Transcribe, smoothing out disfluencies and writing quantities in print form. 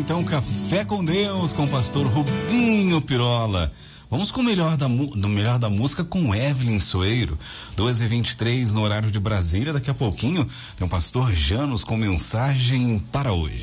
então Café com Deus com o pastor Rubinho Pirola. Vamos com o melhor da música com Evelyn Soeiro, 12h23 no horário de Brasília. Daqui a pouquinho tem o pastor Janos com mensagem para hoje.